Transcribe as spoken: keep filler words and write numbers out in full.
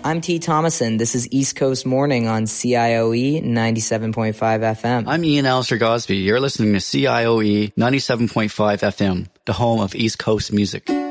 I'm T. Thomason. This is East Coast Morning on C I O E ninety-seven point five F M. I'm Ian Alistair Gosby. You're listening to C I O E ninety-seven point five F M, the home of East Coast music.